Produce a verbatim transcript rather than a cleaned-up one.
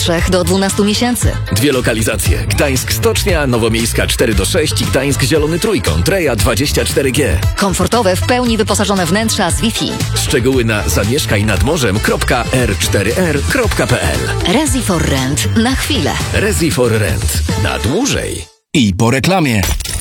trzech do dwunastu miesięcy. Dwie lokalizacje. Gdańsk Stocznia, Nowomiejska cztery do sześciu i Gdańsk Zielony Trójkąt, Reja dwadzieścia cztery G. Komfortowe, w pełni wyposażone wnętrza z Wi-Fi. Szczegóły na zamieszkaj nad morzem kropka r cztery r kropka p l. Resi for Rent. Na chwilę. Resi for Rent. Na dłużej. I po reklamie.